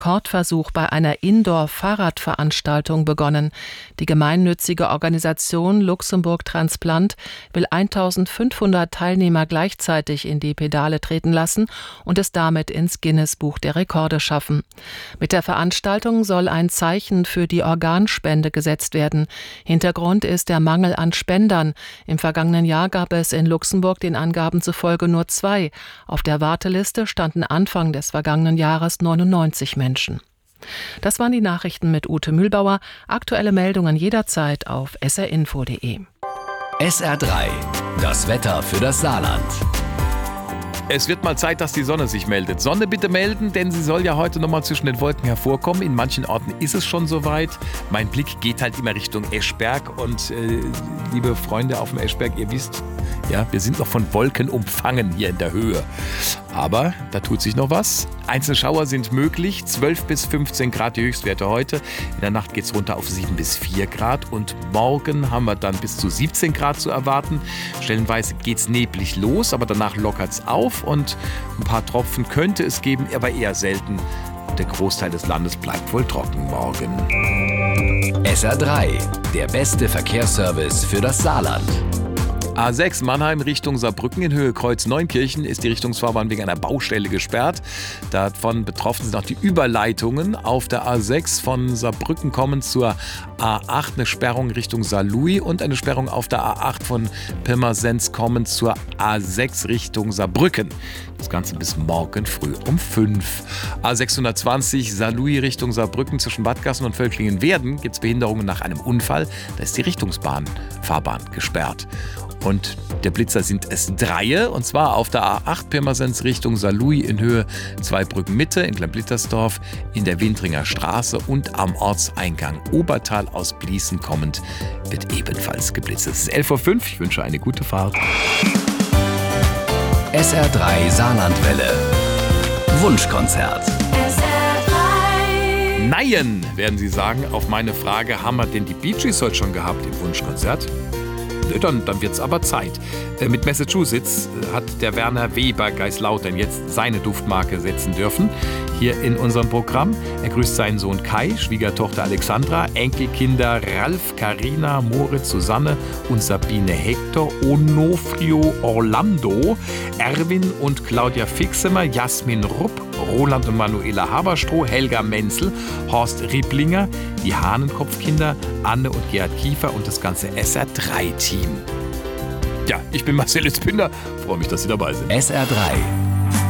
Rekordversuch bei einer Indoor-Fahrradveranstaltung begonnen. Die gemeinnützige Organisation Luxemburg Transplant will 1500 Teilnehmer gleichzeitig in die Pedale treten lassen und es damit ins Guinness-Buch der Rekorde schaffen. Mit der Veranstaltung soll ein Zeichen für die Organspende gesetzt werden. Hintergrund ist der Mangel an Spendern. Im vergangenen Jahr gab es in Luxemburg den Angaben zufolge nur 2. Auf der Warteliste standen Anfang des vergangenen Jahres 99 Menschen. Das waren die Nachrichten mit Ute Mühlbauer. Aktuelle Meldungen jederzeit auf srinfo.de. SR3, das Wetter für das Saarland. Es wird mal Zeit, dass die Sonne sich meldet. Sonne bitte melden, denn sie soll ja heute noch mal zwischen den Wolken hervorkommen. In manchen Orten ist es schon soweit. Mein Blick geht halt immer Richtung Eschberg. Und liebe Freunde auf dem Eschberg, ihr wisst, ja, wir sind noch von Wolken umfangen hier in der Höhe. Aber da tut sich noch was. Einzelne Schauer sind möglich. 12 bis 15 Grad die Höchstwerte heute. In der Nacht geht es runter auf 7 bis 4 Grad. Und morgen haben wir dann bis zu 17 Grad zu erwarten. Stellenweise geht es neblig los, aber danach lockert es auf. Und ein paar Tropfen könnte es geben, aber eher selten. Der Großteil des Landes bleibt wohl trocken morgen. SR3, der beste Verkehrsservice für das Saarland. A6 Mannheim Richtung Saarbrücken in Höhe Kreuz Neunkirchen ist die Richtungsfahrbahn wegen einer Baustelle gesperrt. Davon betroffen sind auch die Überleitungen. Auf der A6 von Saarbrücken kommen zur A8 eine Sperrung Richtung Saarlouis und eine Sperrung auf der A8 von Pirmasens kommen zur A6 Richtung Saarbrücken. Das Ganze bis morgen früh um 5. A620 Saarlouis Richtung Saarbrücken zwischen Wadgassen und Völklingen-Werden gibt es Behinderungen nach einem Unfall. Da ist die Richtungsfahrbahn gesperrt. Und der Blitzer sind es 3, und zwar auf der A8 Pirmasens Richtung Saarlouis in Höhe Zweibrücken Mitte in Kleinblittersdorf, in der Wintringer Straße und am Ortseingang Obertal aus Bliesen kommend wird ebenfalls geblitzt. Es ist 11:05 Uhr, ich wünsche eine gute Fahrt. SR3 Saarlandwelle. Wunschkonzert. Nein, werden Sie sagen, auf meine Frage, haben wir denn die Bee Gees heute schon gehabt im Wunschkonzert? Dann wird es aber Zeit. Mit Massachusetts hat der Werner Weber Geislautern jetzt seine Duftmarke setzen dürfen. Hier in unserem Programm. Er grüßt seinen Sohn Kai, Schwiegertochter Alexandra, Enkelkinder Ralf, Carina, Moritz, Susanne und Sabine Hector, Onofrio Orlando, Erwin und Claudia Fixemer, Jasmin Rupp, Roland und Manuela Haberstroh, Helga Menzel, Horst Rieblinger, die Hahnenkopfkinder, Anne und Gerhard Kiefer und das ganze SR3-Team. Ja, ich bin Marcel Spünder, freue mich, dass Sie dabei sind. SR3,